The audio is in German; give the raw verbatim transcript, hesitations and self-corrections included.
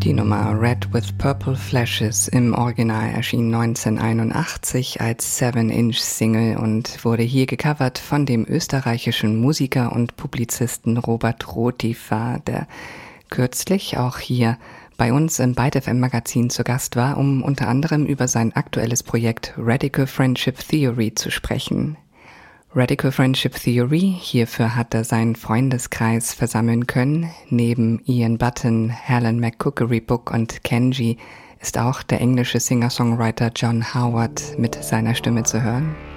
Die Nummer Red with Purple Flashes im Original erschien neunzehnhunderteinundachtzig als Seven-Inch-Single und wurde hier gecovert von dem österreichischen Musiker und Publizisten Robert Rotifer, der kürzlich auch hier bei uns im Byte F M Magazin zu Gast war, um unter anderem über sein aktuelles Projekt Radical Friendship Theory zu sprechen. Radical Friendship Theory, hierfür hat er seinen Freundeskreis versammeln können. Neben Ian Button, Helen McCookery-Book und Kenji ist auch der englische Singer-Songwriter John Howard mit seiner Stimme zu hören.